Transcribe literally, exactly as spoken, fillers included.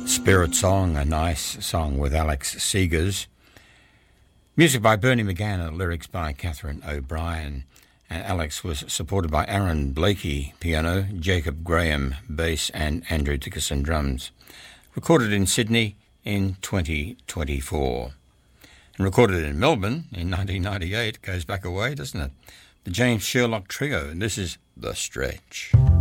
Spirit Song, a nice song with Alex Seegers. Music by Bernie McGann, lyrics by Catherine O'Brien. And Alex was supported by Aaron Blakey, piano, Jacob Graham, bass, and Andrew Dickerson, drums. Recorded in Sydney in twenty twenty-four. And recorded in Melbourne in nineteen ninety-eight. Goes back a way, doesn't it? The James Sherlock Trio, and this is The Stretch.